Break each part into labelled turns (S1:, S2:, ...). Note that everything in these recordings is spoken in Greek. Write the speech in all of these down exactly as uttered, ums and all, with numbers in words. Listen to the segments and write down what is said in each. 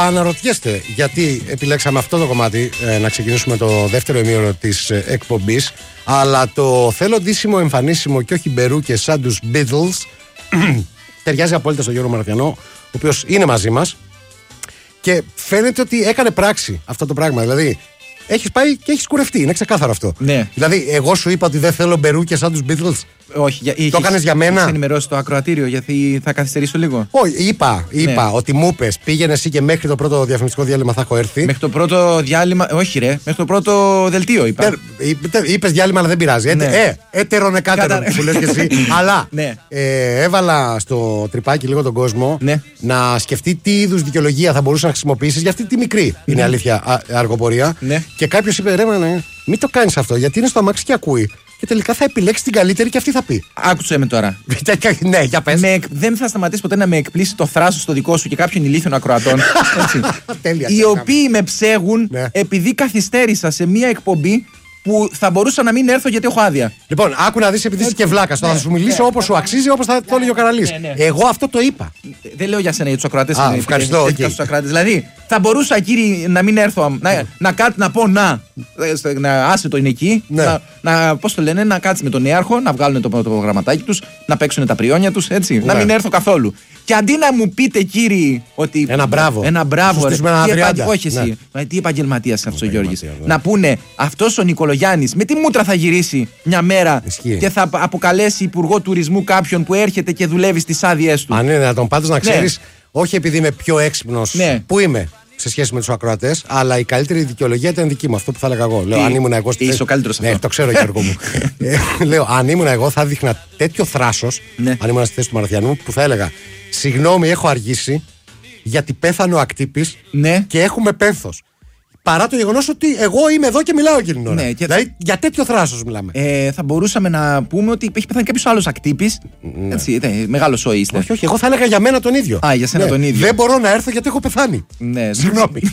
S1: Αναρωτιέστε γιατί επιλέξαμε αυτό το κομμάτι ε, να ξεκινήσουμε το δεύτερο ημίωρο της ε, εκπομπής. Αλλά το θέλω ντύσιμο, εμφανίσιμο και όχι μπερούκες σαν τους Beatles ταιριάζει απόλυτα στον Γιώργο Μαραθιανό, ο οποίος είναι μαζί μας και φαίνεται ότι έκανε πράξη αυτό το πράγμα. Δηλαδή έχεις πάει και έχεις κουρευτεί, είναι ξεκάθαρο αυτό.
S2: Ναι.
S1: Δηλαδή, εγώ σου είπα ότι δεν θέλω μπερούκες σαν τους Beatles.
S2: Όχι, για,
S1: το έκανες για μένα.
S2: Έχεις ενημερώσει το ακροατήριο, γιατί θα καθυστερήσω λίγο.
S1: Όχι, είπα, είπα ναι. ότι μου είπες πήγαινε εσύ και μέχρι το πρώτο διαφημιστικό διάλειμμα θα έχω έρθει.
S2: Μέχρι το πρώτο διάλειμμα. Όχι, ρε, μέχρι το πρώτο δελτίο είπα.
S1: Είπες διάλειμμα, αλλά δεν πειράζει. Ναι. Ε, έτερο-νεκάτερο που λες και εσύ. Αλλά
S2: ναι.
S1: ε, έβαλα στο τρυπάκι λίγο τον κόσμο
S2: ναι.
S1: να σκεφτεί τι είδους δικαιολογία θα μπορούσε να χρησιμοποιήσεις για αυτή τη μικρή mm. είναι αλήθεια α, αργοπορία.
S2: Ναι.
S1: Και κάποιος είπε ρε, ναι, μην το κάνεις αυτό γιατί είναι στο αμάξι και ακούει. Και τελικά θα επιλέξει την καλύτερη και αυτή θα πει.
S2: Άκουσε με τώρα.
S1: Ναι, για πες.
S2: Με, δεν θα σταματήσει ποτέ να με εκπλήσει το θράσος στο δικό σου και κάποιων ηλίθιων ακροατών.
S1: Τέλεια,
S2: οι οποίοι με ψέγουν
S1: ναι.
S2: επειδή καθυστέρησα σε μία εκπομπή που θα μπορούσα να μην έρθω γιατί έχω άδεια.
S1: Λοιπόν, άκου να δεις επειδή είσαι και βλάκας. Ναι, θα σου μιλήσω ναι, όπως σου αξίζει, όπως θα το έλεγε ο Καραλής. Ναι, ναι. Εγώ αυτό το είπα.
S2: Δεν λέω για σένα, για τους ακροατές.
S1: Α, ευχαριστώ. Okay.
S2: Τους ακροατές. Δηλαδή, θα μπορούσα κύριε να μην έρθω. Να, mm. να, να, να πω να. Να άσε το είναι εκεί.
S1: Ναι.
S2: Να, να, πώς το λένε, να κάτσει με τον νέαρχο, να βγάλουν το, το προγραμματάκι τους, να παίξουν τα πριόνια τους, έτσι. Ναι. Να μην έρθω καθόλου. Και αντί να μου πείτε, κύριοι, ότι.
S1: Ένα μπράβο.
S2: Ένα μπράβο. Ρε,
S1: ένα
S2: τι επαγγε... Όχι εσύ. Ναι. Τι επαγγελματίας είναι αυτός ο Γιώργης. Να πούνε αυτός ο Νικολογιάννης με τι μούτρα θα γυρίσει μια μέρα
S1: Ισχύει.
S2: και θα αποκαλέσει υπουργό τουρισμού κάποιον που έρχεται και δουλεύει στις άδειές του.
S1: Αν είναι δυνατόν, πάντως να ξέρεις, ναι. όχι επειδή είμαι πιο έξυπνος
S2: ναι.
S1: που είμαι σε σχέση με τους ακροατές, αλλά η καλύτερη δικαιολογία ήταν δική μου. Αυτό που θα έλεγα εγώ. Λέω, αν ήμουν εγώ.
S2: Είσαι ο καλύτερος αυτό.
S1: Ναι, το ξέρω, Γιώργο μου. ε, λέω, αν ήμουν εγώ, θα δείχνα τέτοιο θράσος,
S2: ναι.
S1: αν ήμουν στη θέση του Μαραθιανού, που θα έλεγα συγγνώμη, έχω αργήσει γιατί πέθανε ο ακτύπης
S2: ναι.
S1: και έχουμε πένθος. Παρά το γεγονός ότι εγώ είμαι εδώ και μιλάω εκείνη την ώρα.
S2: Ναι, και...
S1: Δηλαδή για τέτοιο θράσος μιλάμε.
S2: Ε, θα μπορούσαμε να πούμε ότι έχει πεθάνει κάποιος άλλος ακτύπης.
S1: Ναι.
S2: Έτσι, μεγάλος ο είστε.
S1: Όχι, όχι, εγώ θα έλεγα για μένα τον ίδιο.
S2: Α, για σένα
S1: ναι.
S2: τον ίδιο.
S1: Δεν μπορώ να έρθω γιατί έχω πεθάνει.
S2: Ναι,
S1: συγγνώμη.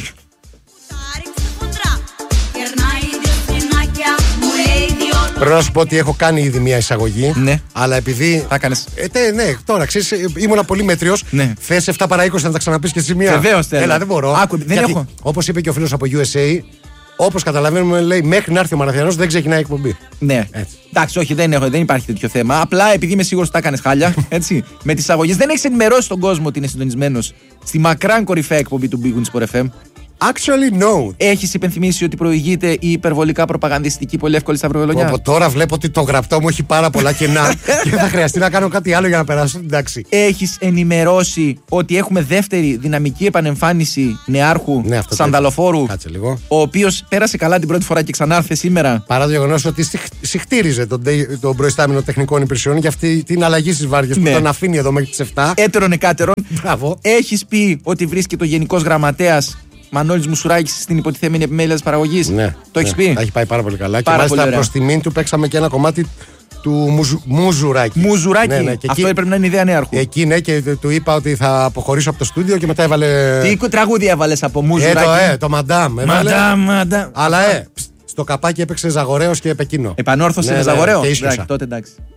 S1: Πρέπει να σου πω ότι έχω κάνει ήδη μια εισαγωγή.
S2: Ναι.
S1: Αλλά επειδή.
S2: Θα κάνεις.
S1: Ε, τε, ναι, τώρα ξέρεις, ήμουν πολύ μέτριος.
S2: Ναι.
S1: Θες επτά παρά είκοσι να τα ξαναπείς και εσύ μία.
S2: Βεβαίως θέλω.
S1: Έλα, δεν μπορώ.
S2: Άκου, δεν έχω.
S1: Όπως είπε και ο φίλος από γιου ες έι, όπως καταλαβαίνουμε, λέει μέχρι να έρθει ο Μαραθιανός δεν ξεκινάει η εκπομπή.
S2: Ναι.
S1: Έτσι.
S2: Εντάξει, όχι, δεν, έχω, δεν υπάρχει τέτοιο θέμα. Απλά επειδή είμαι σίγουρος ότι τα έκανες χάλια. Έτσι, με τις αγωγές. Δεν έχεις ενημερώσει τον κόσμο ότι είναι συντονισμένος στη μακράν κορυφαία εκπομπή του Big Wings Sport εφ εμ.
S1: Actually, no.
S2: Έχεις υπενθυμίσει ότι προηγείται η υπερβολικά προπαγανδιστική πολύ εύκολη σταυροβελονιά.
S1: Από τώρα βλέπω ότι το γραπτό μου έχει πάρα πολλά κενά και θα χρειαστεί να κάνω κάτι άλλο για να περάσω. Εντάξει.
S2: Έχεις ενημερώσει ότι έχουμε δεύτερη δυναμική επανεμφάνιση νεάρχου
S1: ναι,
S2: Σανταλοφόρου.
S1: Κάτσε λίγο.
S2: Ο οποίος πέρασε καλά την πρώτη φορά και ξανάρθε σήμερα.
S1: Παρά το γεγονός ότι συχτήριζε τον, τον προϊστάμενο τεχνικών υπηρεσιών για αυτή την αλλαγή στις βάρδιες ναι. που τον αφήνει εδώ μέχρι τις επτά.
S2: Έτερον εκάτερον.
S1: Μπράβο.
S2: Έχεις πει ότι βρίσκεται ο Γενικός Γραμματέας Μανώλης Μουσουράκης στην υποτιθέμενη επιμέλεια της παραγωγής.
S1: Ναι,
S2: το έχεις
S1: ναι,
S2: πει.
S1: Τα έχει πάει πάρα πολύ καλά.
S2: Πάρα
S1: και μάλιστα προς τιμήν του παίξαμε και ένα κομμάτι του Μουζου, Μουζουράκη.
S2: Μουζουράκη. Ναι, ναι,
S1: και
S2: αυτό
S1: εκεί,
S2: έπρεπε να είναι ιδέα νέαρχου.
S1: Εκεί ναι, και του είπα ότι θα αποχωρήσω από το στούντιο και μετά έβαλε.
S2: Τι τραγούδι έβαλες από Μουζουράκη?
S1: Ε, το, ε, το Μαντάμ.
S2: Μαντάμ, Μαντάμ.
S1: Αλλά ε, στο καπάκι έπαιξε Ζαγορέος και Πεκίνο.
S2: Επανόρθωσε
S1: ναι,
S2: με Ζαγορέο.
S1: Ναι, και ίσχυσα.
S2: Τότε εντάξει.